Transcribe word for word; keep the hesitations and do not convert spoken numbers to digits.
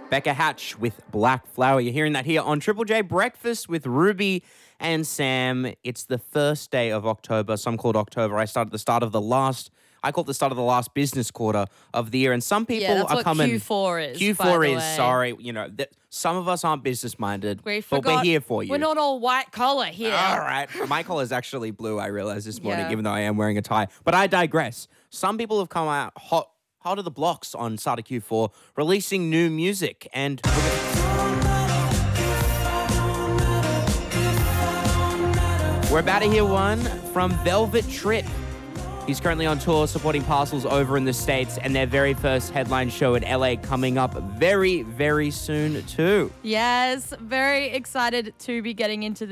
Becca Hatch with Black Flower. You're hearing that here on Triple J Breakfast with Ruby and Sam. It's the first day of October. Some call it October. I started the start of the last, I call it the start of the last business quarter of the year. And some people Yeah, that's are what coming. Q four is. Q by four the is, way. sorry. You know, th- some of us aren't business minded, We but forgot. we're here for you. We're not all white collar here. All right. My collar is actually blue, I realized this morning, Yeah. even though I am wearing a tie. But I digress. Some people have come out hot, hot of the blocks on start of Q four, releasing new music. And we're about to hear one from Velvet Trip. He's currently on tour supporting Parcels over in the States, and their very first headline show in L A coming up very, very soon too. Yes, very excited to be getting into